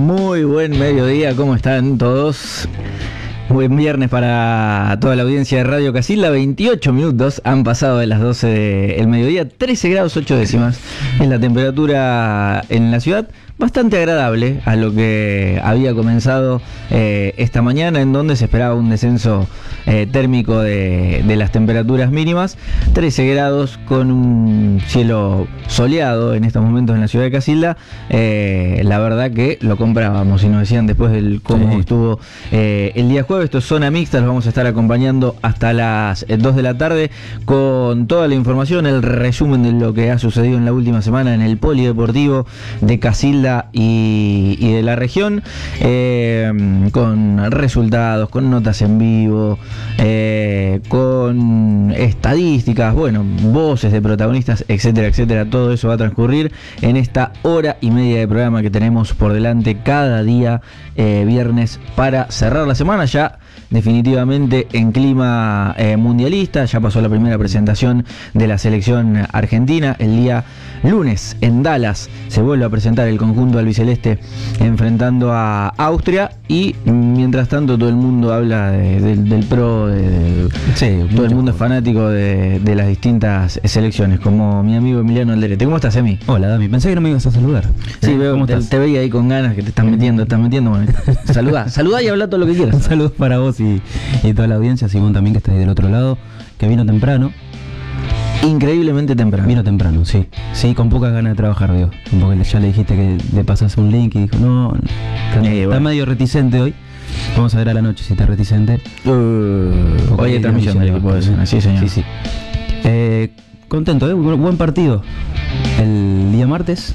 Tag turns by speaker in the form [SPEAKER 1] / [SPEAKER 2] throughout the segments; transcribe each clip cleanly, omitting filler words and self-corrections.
[SPEAKER 1] Muy buen mediodía, ¿cómo están todos? Buen viernes para toda la audiencia de Radio Casilda. 28 minutos han pasado de las 12 del mediodía, 13 grados 8 décimas es la temperatura en la ciudad. Bastante agradable a lo que había comenzado esta mañana, en donde se esperaba un descenso térmico de las temperaturas mínimas. 13 grados con un cielo soleado en estos momentos en la ciudad de Casilda. La verdad que lo comprábamos, y nos decían después del cómo estuvo el día jueves. Esto es Zona Mixta, los vamos a estar acompañando hasta las 2 de la tarde con toda la información, el resumen de lo que ha sucedido en la última semana en el polideportivo de Casilda y de la región, con resultados, con notas en vivo, con estadísticas, bueno, voces de protagonistas, etcétera, etcétera. Todo eso va a transcurrir en esta hora y media de programa que tenemos por delante cada día viernes para cerrar la semana ya definitivamente en clima mundialista. Ya pasó la primera presentación de la selección argentina. El día lunes en Dallas se vuelve a presentar el conjunto albiceleste enfrentando a Austria, y mientras tanto todo el mundo habla del pro, todo el mundo es fanático de las distintas selecciones, como mi amigo Emiliano Alderete. ¿Cómo estás, Emi?
[SPEAKER 2] Hola, Dami, pensé que no me ibas a saludar.
[SPEAKER 1] Sí, veo, te veía ahí con ganas, que te estás metiendo, bueno, saludá y habla todo lo que quieras.
[SPEAKER 2] Un saludo para vos y toda la audiencia, Simón también, que está ahí del otro lado, que vino temprano.
[SPEAKER 1] Increíblemente temprano.
[SPEAKER 2] Vino temprano, sí. Sí, con pocas ganas de trabajar, vio. Porque ya le dijiste que le pasas un link y dijo, no, está medio reticente hoy. Vamos a ver a la noche si está reticente.
[SPEAKER 1] Hoy hay transmisión del equipo de Zona, sí, señor.
[SPEAKER 2] Sí. Contento, buen partido. El día martes.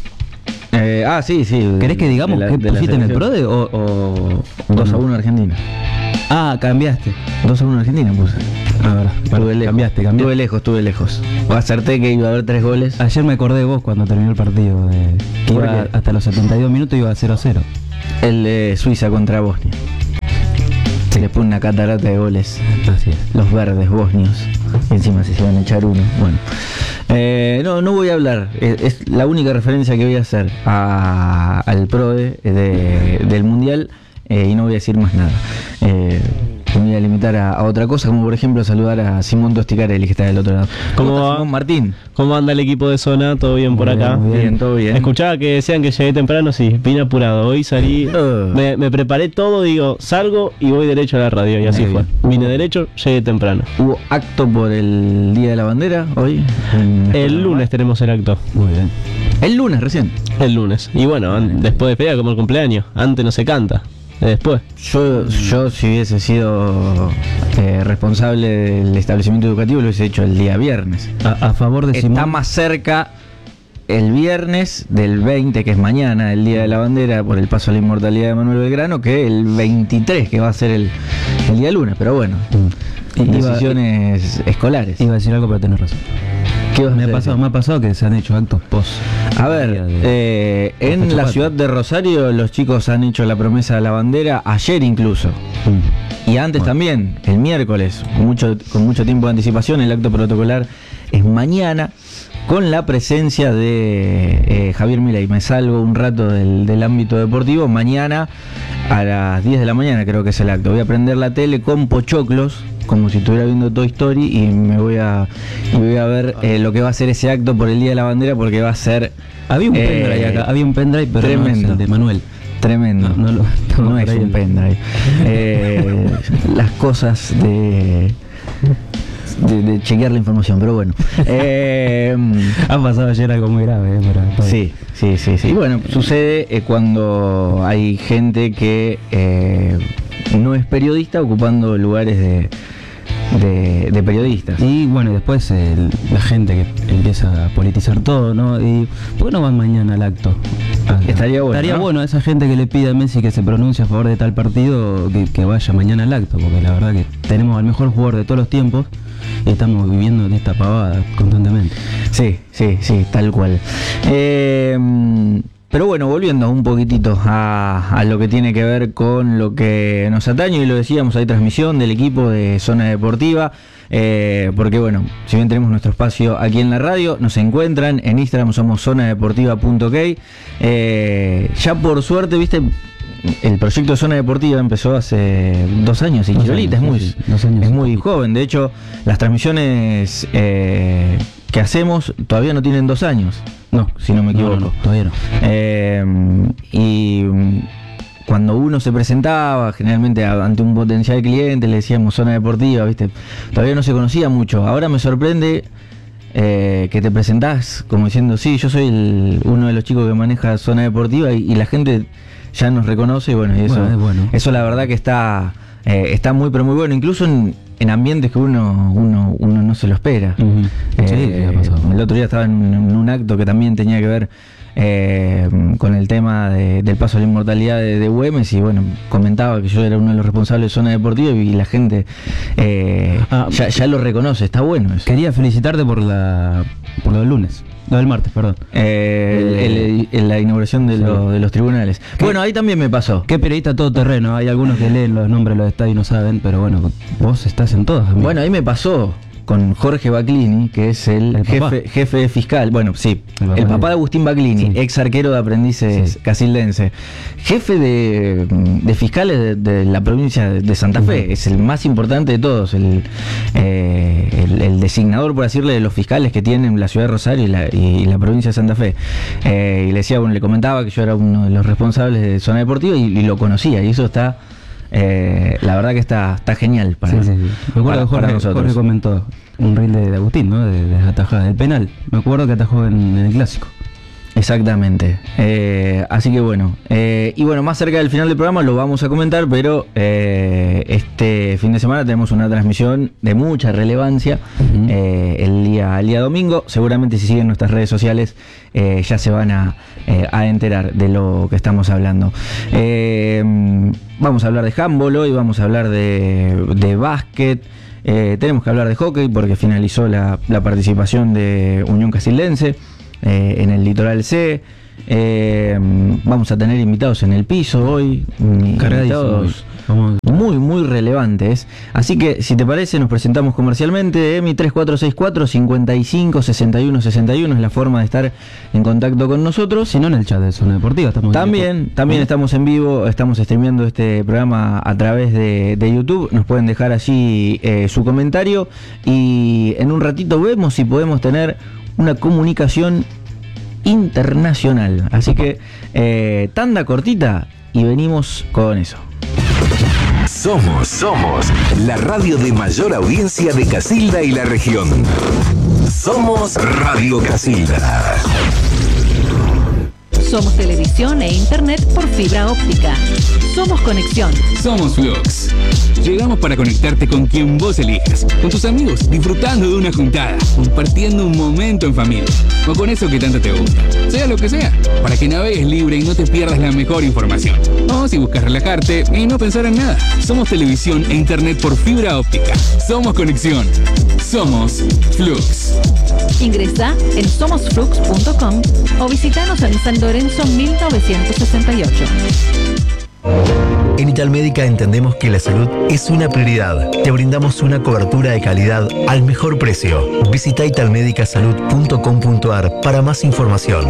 [SPEAKER 1] Sí.
[SPEAKER 2] ¿Querés que digamos qué pusiste en el PRODE o
[SPEAKER 1] 2-1 Argentina?
[SPEAKER 2] Cambiaste.
[SPEAKER 1] 2-1 Argentina puse.
[SPEAKER 2] Cambiaste.
[SPEAKER 1] Estuve lejos. Acerté que iba a haber 3 goles.
[SPEAKER 2] Ayer me acordé de vos cuando terminó el partido. Que iba hasta los 72 minutos iba 0-0.
[SPEAKER 1] El de Suiza contra Bosnia. Se les pone una catarata de goles.
[SPEAKER 2] Así es.
[SPEAKER 1] Los verdes bosnios. Y encima se iban a echar uno. Bueno. No voy a hablar. Es la única referencia que voy a hacer al PRODE del Mundial. Y no voy a decir más nada. Me voy a limitar a otra cosa, como por ejemplo saludar a Simón Tosticarelli, que está del otro lado.
[SPEAKER 3] ¿Cómo va?
[SPEAKER 1] Simón Martín.
[SPEAKER 3] ¿Cómo anda el equipo de Zona? ¿Todo bien por acá?
[SPEAKER 1] Bien, todo bien.
[SPEAKER 3] Escuchaba que decían que llegué temprano, sí, vine apurado. Hoy salí, me preparé todo, digo, salgo y voy derecho a la radio, y así fue. Vine derecho, llegué temprano.
[SPEAKER 1] ¿Hubo acto por el Día de la Bandera hoy?
[SPEAKER 3] El lunes tenemos el acto.
[SPEAKER 2] Muy bien.
[SPEAKER 1] El lunes recién.
[SPEAKER 3] El lunes. Y bueno, después de pelea como el cumpleaños. Antes no se canta. Después.
[SPEAKER 1] Yo si hubiese sido responsable del establecimiento educativo, lo hubiese hecho el día viernes.
[SPEAKER 2] A favor de Simón.
[SPEAKER 1] Está más cerca el viernes del 20, que es mañana, el Día de la Bandera, por el paso a la inmortalidad de Manuel Belgrano, que el 23, que va a ser el día lunes. Pero bueno, decisiones escolares.
[SPEAKER 2] Iba a decir algo, pero tenés razón. Me ha pasado que se han hecho actos post.
[SPEAKER 1] A ver, en la ciudad de Rosario los chicos han hecho la promesa de la bandera ayer incluso. Y antes también, el miércoles, con mucho tiempo de anticipación. El acto protocolar es mañana, con la presencia de Javier Milei. Me salgo un rato del ámbito deportivo. Mañana a las 10 de la mañana creo que es el acto. Voy a prender la tele con pochoclos, como si estuviera viendo Toy Story, y voy a ver lo que va a ser ese acto por el Día de la Bandera, porque va a ser...
[SPEAKER 2] Había un pendrive acá, pero
[SPEAKER 1] tremendo.
[SPEAKER 2] No es el de Manuel.
[SPEAKER 1] Tremendo. No es un pendrive. Las cosas de chequear la información, pero bueno.
[SPEAKER 2] Ha pasado ayer algo muy grave.
[SPEAKER 1] Sí. Y bueno, sucede cuando hay gente que no es periodista ocupando lugares de periodistas.
[SPEAKER 2] Y bueno, después la gente que empieza a politizar todo, ¿no? Y ¿por qué no van mañana al acto?
[SPEAKER 1] Estaría bueno.
[SPEAKER 2] Estaría bueno a esa gente que le pide a Messi que se pronuncie a favor de tal partido, que vaya mañana al acto, porque la verdad que tenemos al mejor jugador de todos los tiempos y estamos viviendo en esta pavada constantemente.
[SPEAKER 1] Sí, tal cual. Pero bueno, volviendo un poquitito a lo que tiene que ver con lo que nos atañe, y lo decíamos, hay transmisión del equipo de Zona Deportiva, porque bueno, si bien tenemos nuestro espacio aquí en la radio, nos encuentran en Instagram, somos zonadeportiva.ok, ya por suerte, viste, el proyecto de Zona Deportiva empezó hace 2 años y Quirolita es muy joven. De hecho, las transmisiones que hacemos todavía no tienen 2 años. No, si no me equivoco.
[SPEAKER 2] No, todavía no.
[SPEAKER 1] Y cuando uno se presentaba, generalmente ante un potencial cliente, le decíamos Zona Deportiva, viste, todavía no se conocía mucho. Ahora me sorprende que te presentás como diciendo, sí, yo soy uno de los chicos que maneja Zona Deportiva, y la gente ya nos reconoce, y bueno, y eso, eso la verdad que está muy pero muy bueno, incluso en ambientes que uno no se lo espera. El otro día estaba en un acto que también tenía que ver con el tema del paso a la inmortalidad de Güemes, y bueno, comentaba que yo era uno de los responsables de Zona Deportiva, y la gente ya lo reconoce. Está bueno eso.
[SPEAKER 2] Quería felicitarte por lo del lunes. No, del martes, perdón.
[SPEAKER 1] La inauguración de los tribunales. Bueno, ahí también me pasó.
[SPEAKER 2] Qué periodista todoterreno. Hay algunos que leen los nombres de los estadios y no saben, pero bueno, vos estás en todas. Amigo.
[SPEAKER 1] Bueno, ahí me pasó con Jorge Baclini, que es el jefe de fiscal. Bueno, sí, el papá de Agustín Baclini, sí, ex arquero de Aprendices casildense. Jefe de fiscales de la provincia de Santa Fe. Es el más importante de todos, el designador, por decirle, de los fiscales que tienen la ciudad de Rosario y la provincia de Santa Fe. Y le decía, bueno, le comentaba que yo era uno de los responsables de Zona Deportiva, y lo conocía, y eso está... la verdad que está genial para nosotros.
[SPEAKER 2] Jorge comentó un reel de Agustín, ¿no? De las atajadas del penal. Me acuerdo que atajó en el clásico.
[SPEAKER 1] Exactamente. Así que bueno. Y bueno, más cerca del final del programa lo vamos a comentar, pero este fin de semana tenemos una transmisión de mucha relevancia. El día domingo. Seguramente si siguen nuestras redes sociales ya se van a enterar de lo que estamos hablando. Vamos a hablar de handball hoy, vamos a hablar de básquet. Tenemos que hablar de hockey porque finalizó la participación de Unión Casildense en el Litoral C. Vamos a tener invitados en el piso hoy, invitados muy relevantes. Así que, si te parece, nos presentamos comercialmente. EMI 3464 55 61 61 es la forma de estar en contacto con nosotros.
[SPEAKER 2] Si no, en el chat de Zona Deportiva estamos
[SPEAKER 1] también estamos en vivo, estamos streameando este programa a través de YouTube. Nos pueden dejar allí su comentario, y en un ratito vemos si podemos tener una comunicación internacional. Así que tanda cortita y venimos con eso.
[SPEAKER 4] Somos la radio de mayor audiencia de Casilda y la región. Somos Radio Casilda.
[SPEAKER 5] Somos televisión e internet por fibra óptica. Somos conexión.
[SPEAKER 6] Somos Flux. Llegamos para conectarte con quien vos elijas, con tus amigos, disfrutando de una juntada, compartiendo un momento en familia, o con eso que tanto te gusta, sea lo que sea, para que navegues libre y no te pierdas la mejor información. O si buscas relajarte y no pensar en nada, somos televisión e internet por fibra óptica. Somos conexión. Somos Flux.
[SPEAKER 5] Ingresa en somosflux.com o visitanos en San Lorenzo 1968.
[SPEAKER 7] En Italmédica entendemos que la salud es una prioridad. Te brindamos una cobertura de calidad al mejor precio. Visita italmedicasalud.com.ar para más información.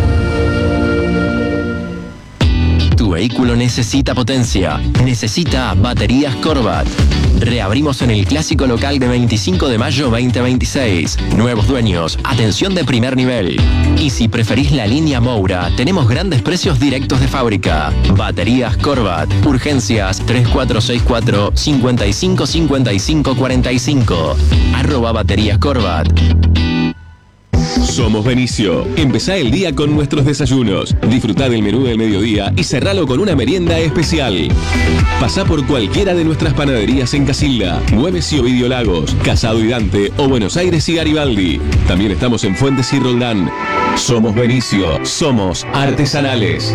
[SPEAKER 8] Tu vehículo necesita potencia, necesita baterías Corvat. Reabrimos en el clásico local de 25 de mayo 2026. Nuevos dueños, atención de primer nivel. Y si preferís la línea Moura, tenemos grandes precios directos de fábrica. Baterías Corvat. Urgencias 3464 55 55 45. @baterías Corvat.
[SPEAKER 9] Somos Benicio. Empezá el día con nuestros desayunos. Disfrutá del menú del mediodía y cerralo con una merienda especial. Pasá por cualquiera de nuestras panaderías en Casilda, Güemes y Ovidio Lagos, Casado y Dante o Buenos Aires y Garibaldi. También estamos en Fuentes y Roldán. Somos Benicio. Somos artesanales.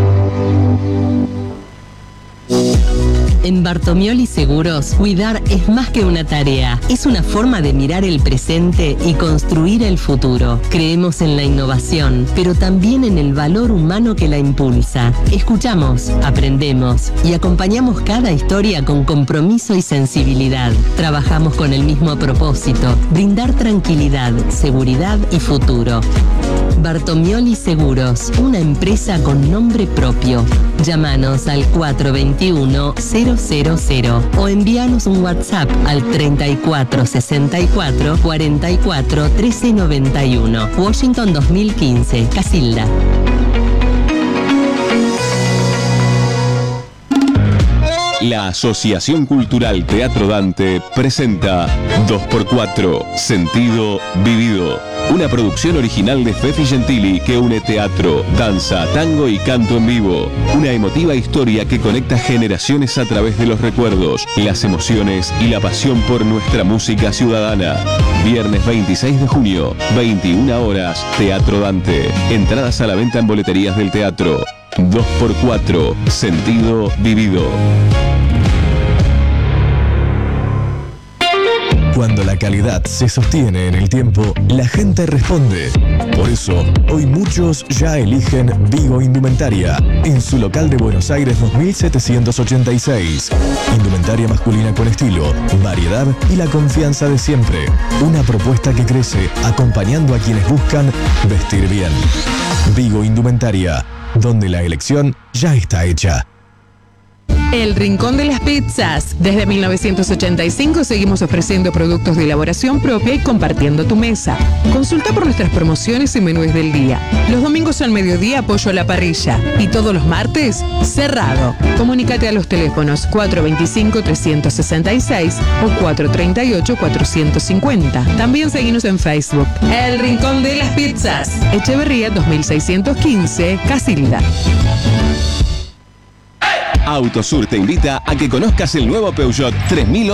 [SPEAKER 10] En Bartomioli Seguros, cuidar es más que una tarea, es una forma de mirar el presente y construir el futuro. Creemos en la innovación, pero también en el valor humano que la impulsa. Escuchamos, aprendemos y acompañamos cada historia con compromiso y sensibilidad. Trabajamos con el mismo propósito, brindar tranquilidad, seguridad y futuro. Bartomioli Seguros, una empresa con nombre propio. Llámanos al 421-000 o envíanos un WhatsApp al 3464 44 1391. Washington 2015, Casilda.
[SPEAKER 9] La Asociación Cultural Teatro Dante presenta 2x4 Sentido Vivido, una producción original de Fefi Gentili que une teatro, danza, tango y canto en vivo. Una emotiva historia que conecta generaciones a través de los recuerdos, las emociones y la pasión por nuestra música ciudadana. Viernes 26 de junio, 21 horas, Teatro Dante. Entradas a la venta en boleterías del teatro. 2x4 Sentido Vivido.
[SPEAKER 11] Cuando la calidad se sostiene en el tiempo, la gente responde. Por eso, hoy muchos ya eligen Vigo Indumentaria, en su local de Buenos Aires 2786. Indumentaria masculina con estilo, variedad y la confianza de siempre. Una propuesta que crece acompañando a quienes buscan vestir bien. Vigo Indumentaria, donde la elección ya está hecha.
[SPEAKER 12] El Rincón de las Pizzas. Desde 1985 seguimos ofreciendo productos de elaboración propia y compartiendo tu mesa. Consulta por nuestras promociones y menús del día. Los domingos al mediodía pollo a la parrilla y todos los martes cerrado. Comunícate a los teléfonos 425-366 o 438-450. También seguimos en Facebook. El Rincón de las Pizzas. Echeverría 2615, Casilda.
[SPEAKER 9] Autosur te invita a que conozcas el nuevo Peugeot 3008